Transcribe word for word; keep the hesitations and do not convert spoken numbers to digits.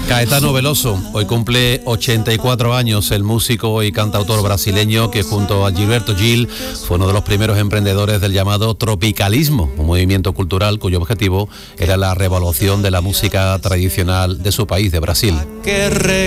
Caetano Veloso, hoy cumple ochenta y cuatro años, el músico y cantautor brasileño que junto a Gilberto Gil fue uno de los primeros emprendedores del llamado tropicalismo, un movimiento cultural cuyo objetivo era la revaluación de la música tradicional de su país, de Brasil.